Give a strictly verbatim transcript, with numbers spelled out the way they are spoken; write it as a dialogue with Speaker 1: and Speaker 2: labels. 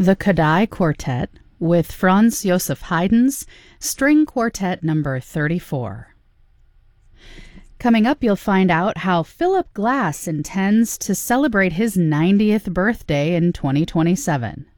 Speaker 1: the Kodály Quartet with Franz Josef Haydn's String Quartet number thirty-four. Coming up, you'll find out how Philip Glass intends to celebrate his ninetieth birthday in twenty twenty-seven.